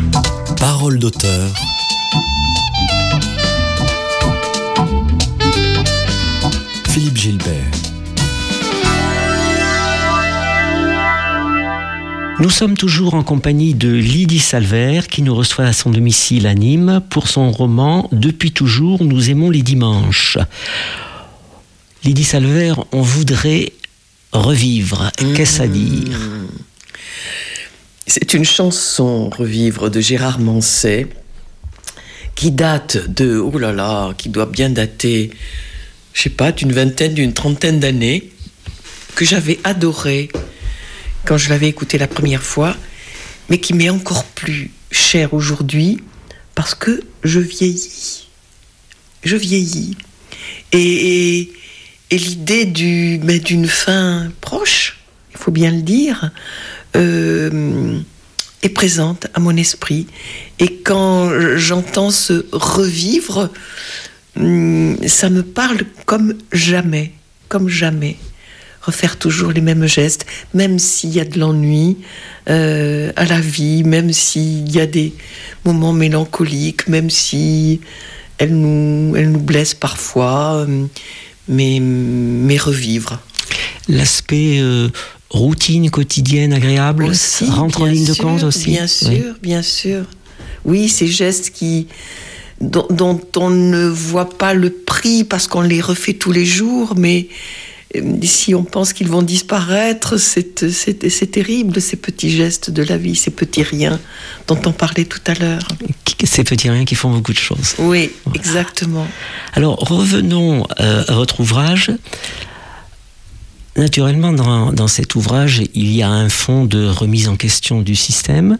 Parole d'auteur. Philippe Gilbert. Nous sommes toujours en compagnie de Lydie Salvert qui nous reçoit à son domicile à Nîmes pour son roman « Depuis toujours, nous aimons les dimanches ». Lydie Salvert, on voudrait revivre. Qu'est-ce à dire ? C'est une chanson, Revivre, de Gérard Manset, qui date de, qui doit bien dater, je sais pas, d'une vingtaine, d'une trentaine d'années, que j'avais adorée quand je l'avais écoutée la première fois, mais qui m'est encore plus chère aujourd'hui, parce que je vieillis. Je vieillis. Et l'idée d'une fin proche, il faut bien le dire, est présente à mon esprit. Et quand j'entends ce revivre, ça me parle comme jamais. Refaire toujours les mêmes gestes, même s'il y a de l'ennui à la vie, même s'il y a des moments mélancoliques, même si elle nous blesse parfois, mais revivre. L'aspect routine quotidienne agréable aussi, rentre en ligne de compte aussi. Bien sûr. Oui, ces gestes dont on ne voit pas le prix parce qu'on les refait tous les jours, mais si on pense qu'ils vont disparaître, c'est terrible, ces petits gestes de la vie, ces petits riens dont on parlait tout à l'heure. Ces petits riens qui font beaucoup de choses. Oui, voilà. Exactement. Alors, revenons à votre ouvrage. Naturellement, dans cet ouvrage, il y a un fond de remise en question du système,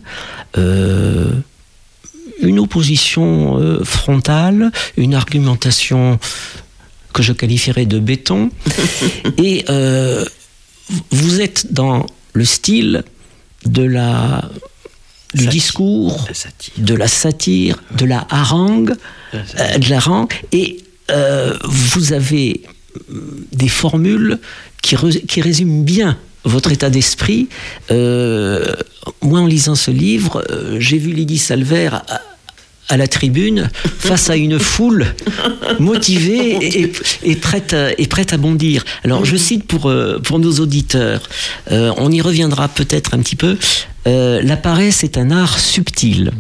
une opposition frontale, une argumentation que je qualifierais de béton, et vous êtes dans le style du discours, de la satire, de la harangue, et vous avez des formules qui résument bien votre état d'esprit. Moi, en lisant ce livre, j'ai vu Lydie Salvert à la tribune, face à une foule motivée et prête à bondir. Alors, je cite pour nos auditeurs, on y reviendra peut-être un petit peu, la paresse est un art subtil.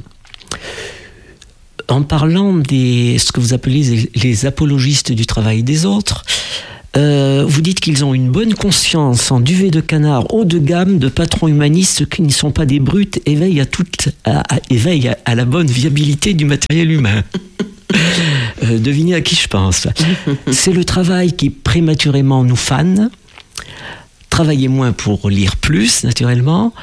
En parlant ce que vous appelez les apologistes du travail des autres, vous dites qu'ils ont une bonne conscience en duvet de canard haut de gamme de patrons humanistes qui ne sont pas des brutes et veillent à la bonne viabilité du matériel humain. Devinez à qui je pense. C'est le travail qui prématurément nous fane. Travaillez moins pour lire plus, naturellement.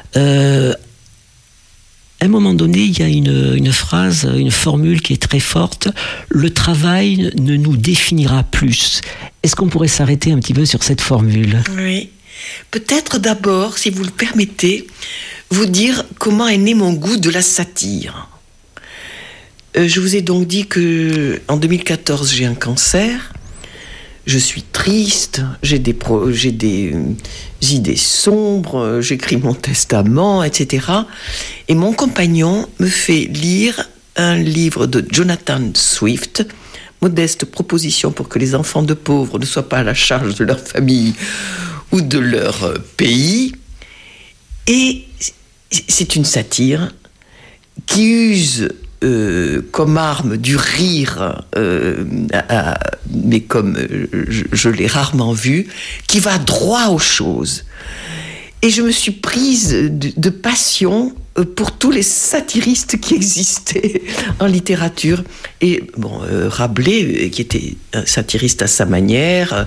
À un moment donné, il y a une phrase, une formule qui est très forte. Le travail ne nous définira plus. Est-ce qu'on pourrait s'arrêter un petit peu sur cette formule ? Oui. Peut-être d'abord, si vous le permettez, vous dire comment est né mon goût de la satire. Je vous ai donc dit que en 2014, j'ai un cancer. Je suis triste, j'ai des idées sombres, j'écris mon testament, etc. Et mon compagnon me fait lire un livre de Jonathan Swift, Modeste proposition pour que les enfants de pauvres ne soient pas à la charge de leur famille ou de leur pays. Et c'est une satire qui use comme arme du rire, mais comme je l'ai rarement vu, qui va droit aux choses. Et je me suis prise de passion pour tous les satiristes qui existaient en littérature. Et Rabelais, qui était un satiriste à sa manière,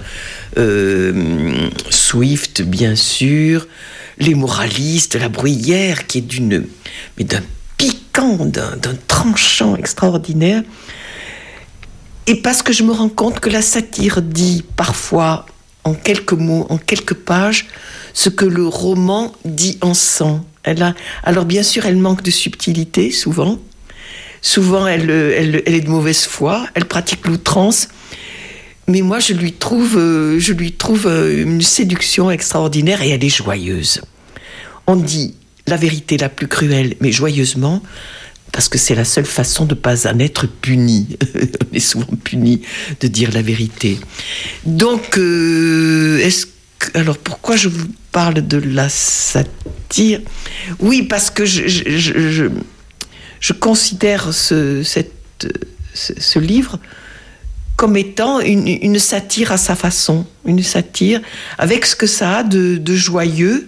Swift, bien sûr, les moralistes, La Bruyère, qui est d'un piquant, d'un tranchant extraordinaire. Et parce que je me rends compte que la satire dit parfois, en quelques mots, en quelques pages, ce que le roman dit en 100. Alors bien sûr, elle manque de subtilité, souvent. Souvent, elle est de mauvaise foi, elle pratique l'outrance. Mais moi, je lui trouve une séduction extraordinaire et elle est joyeuse. On dit la vérité la plus cruelle, mais joyeusement, parce que c'est la seule façon de ne pas en être puni. On est souvent puni de dire la vérité. Donc, alors pourquoi je vous parle de la satire ? Oui, parce que je considère ce livre comme étant une satire à sa façon, une satire avec ce que ça a de joyeux,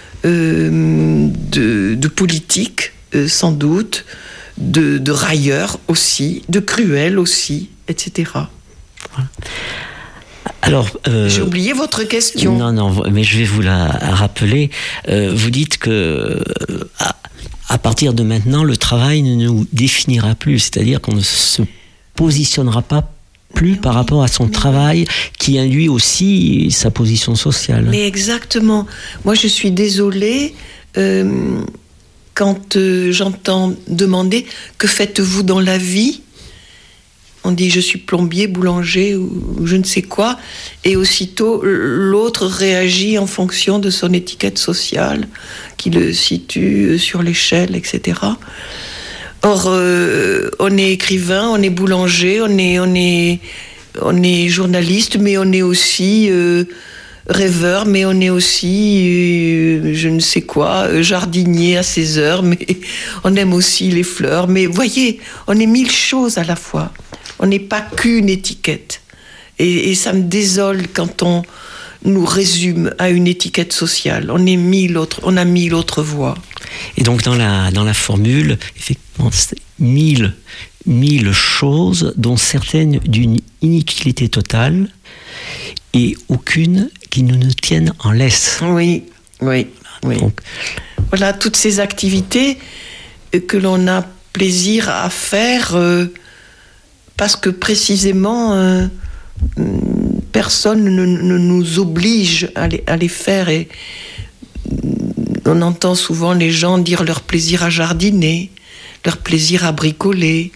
de politique, sans doute, de railleur aussi, de cruel aussi, etc. Voilà. Alors, j'ai oublié votre question. Non, mais je vais vous la rappeler. Vous dites que à partir de maintenant, le travail ne nous définira plus, c'est-à-dire qu'on ne se positionnera pas plus par rapport à son travail, qui a lui aussi sa position sociale. Mais exactement. Moi, je suis désolée quand j'entends demander « Que faites-vous dans la vie ?» On dit « Je suis plombier, boulanger ou je ne sais quoi ». Et aussitôt, l'autre réagit en fonction de son étiquette sociale, qui le situe sur l'échelle, etc. Or, on est écrivain, on est boulanger, on est journaliste, mais on est aussi rêveur, mais on est aussi, je ne sais quoi, jardinier à ses heures, mais on aime aussi les fleurs. Mais voyez, on est 1000 choses à la fois. On n'est pas qu'une étiquette. Et ça me désole quand on nous résume à une étiquette sociale. On a 1000 autres voix. Et donc dans la formule, effectivement, c'est 1000 choses, dont certaines d'une inutilité totale et aucune qui nous tiennent en laisse. Oui. Donc, voilà, toutes ces activités que l'on a plaisir à faire parce que précisément personne ne nous oblige à les faire. Et on entend souvent les gens dire leur plaisir à jardiner, leur plaisir à bricoler,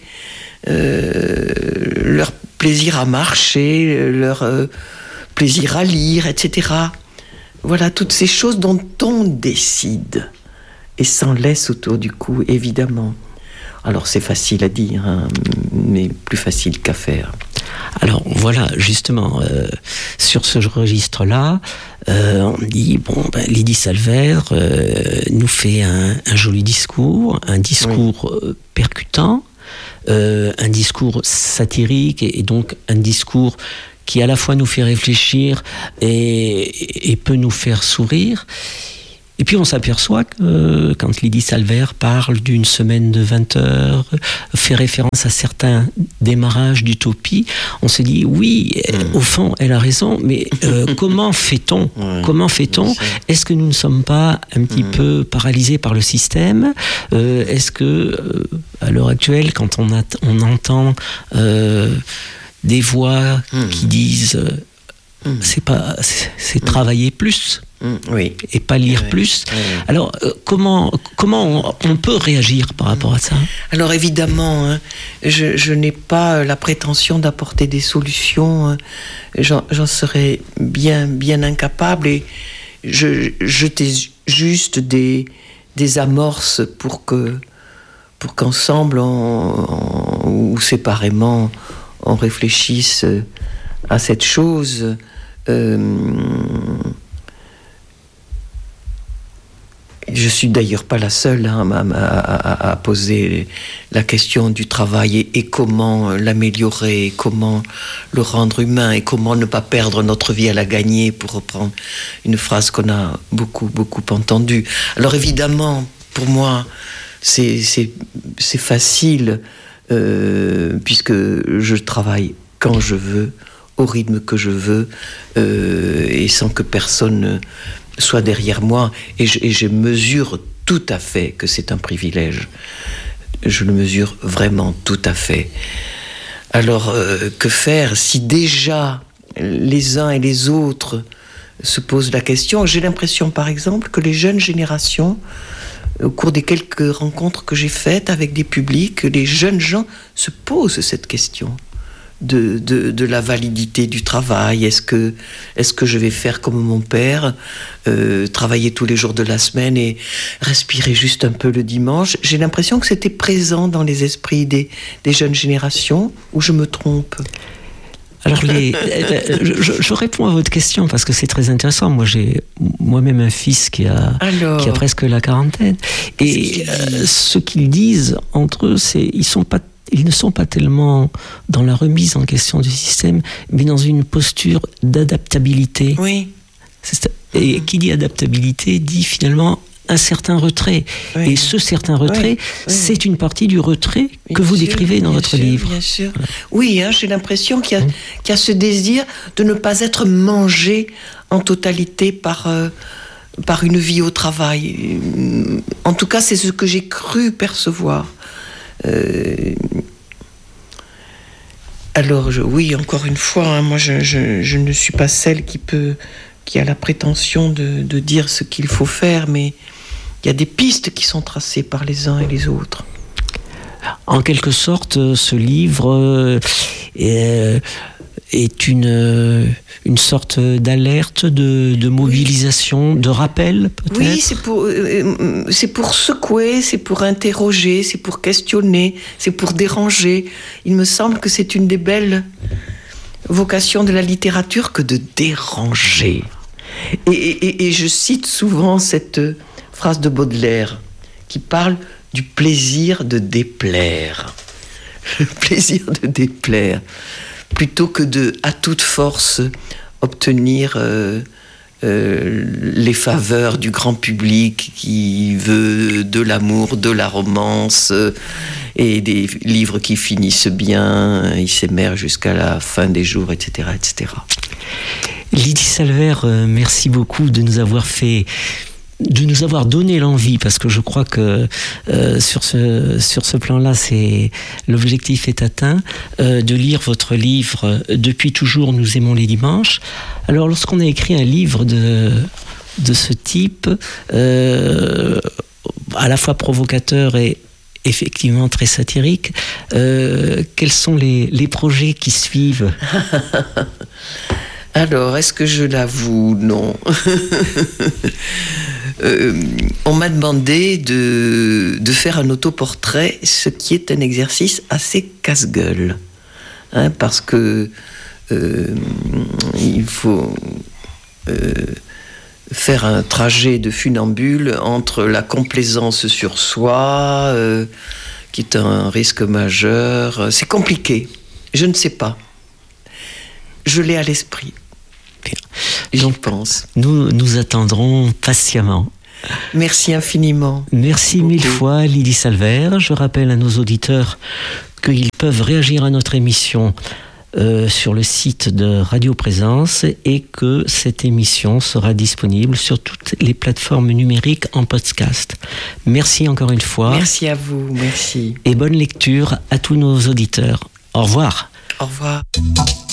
leur plaisir à marcher, leur plaisir à lire, etc. Voilà, toutes ces choses dont on décide et s'en laisse autour du cou, évidemment. Alors c'est facile à dire, hein, mais plus facile qu'à faire. Alors voilà, justement, sur ce registre-là, on dit, Lydie Salver nous fait un joli discours, un discours percutant, un discours satirique et donc un discours qui à la fois nous fait réfléchir et peut nous faire sourire. Et puis on s'aperçoit que quand Lydie Salver parle d'une semaine de 20 heures, fait référence à certains démarrages d'utopie, on se dit oui, au fond elle a raison, mais comment fait-on ? Comment fait-on ? Est-ce que nous ne sommes pas un petit peu paralysés par le système ? Est-ce que à l'heure actuelle, quand on entend des voix qui disent c'est travailler plus et pas lire plus. Alors comment on peut réagir par rapport à ça ? Alors évidemment, hein, je n'ai pas la prétention d'apporter des solutions. J'en serais bien incapable et je jetais juste des amorces pour qu'ensemble ou séparément on réfléchisse à cette chose. Je suis d'ailleurs pas la seule à poser la question du travail et comment l'améliorer, comment le rendre humain et comment ne pas perdre notre vie à la gagner, pour reprendre une phrase qu'on a beaucoup entendue. Alors évidemment, pour moi, c'est facile puisque je travaille quand je veux, au rythme que je veux, et sans que personne soit derrière moi. Et je mesure tout à fait que c'est un privilège. Je le mesure vraiment tout à fait. Alors, que faire si déjà les uns et les autres se posent la question ? J'ai l'impression, par exemple, que les jeunes générations, au cours des quelques rencontres que j'ai faites avec des publics, les jeunes gens se posent cette question. de la validité du travail. Est-ce que je vais faire comme mon père, travailler tous les jours de la semaine et respirer juste un peu le dimanche? J'ai l'impression que c'était présent dans les esprits des jeunes générations, ou je me trompe? Alors, je réponds à votre question parce que c'est très intéressant. Moi, j'ai moi-même un fils qui a presque la quarantaine. Et ce qu'ils disent entre eux, c'est ils ne sont pas tellement dans la remise en question du système, mais dans une posture d'adaptabilité. Oui. Et qui dit adaptabilité dit finalement un certain retrait. Oui. Et ce certain retrait, c'est une partie du retrait que vous décrivez dans votre livre. Bien sûr. Oui, j'ai l'impression qu'il y a ce désir de ne pas être mangé en totalité par une vie au travail. En tout cas, c'est ce que j'ai cru percevoir. Alors, oui, encore une fois, moi, je ne suis pas celle qui a la prétention de dire ce qu'il faut faire, mais il y a des pistes qui sont tracées par les uns et les autres. En quelque sorte, ce livre est une sorte d'alerte, de mobilisation, de rappel, peut-être? Oui, c'est pour secouer, c'est pour interroger, c'est pour questionner, c'est pour déranger. Il me semble que c'est une des belles vocations de la littérature que de déranger. Et je cite souvent cette phrase de Baudelaire qui parle du plaisir de déplaire. Le plaisir de déplaire. Plutôt que à toute force obtenir les faveurs du grand public qui veut de l'amour, de la romance et des livres qui finissent bien, ils s'émergent jusqu'à la fin des jours, etc., etc. Lydie Salvert, merci beaucoup de nous avoir donné l'envie, parce que je crois que sur ce plan-là, l'objectif est atteint, de lire votre livre « Depuis toujours, nous aimons les dimanches ». Alors, lorsqu'on a écrit un livre de ce type, à la fois provocateur et effectivement très satirique, quels sont les projets qui suivent? Alors, est-ce que je l'avoue? Non. On m'a demandé de faire un autoportrait, ce qui est un exercice assez casse-gueule. Parce que il faut faire un trajet de funambule entre la complaisance sur soi, qui est un risque majeur. C'est compliqué. Je ne sais pas. Je l'ai à l'esprit. J'y pense. Nous attendrons patiemment. Merci infiniment. Merci mille fois, Lydie Salvert. Je rappelle à nos auditeurs qu'ils peuvent réagir à notre émission sur le site de Radio Présence et que cette émission sera disponible sur toutes les plateformes numériques en podcast. Merci encore une fois. Merci à vous, merci. Et bonne lecture à tous nos auditeurs. Au revoir. Au revoir.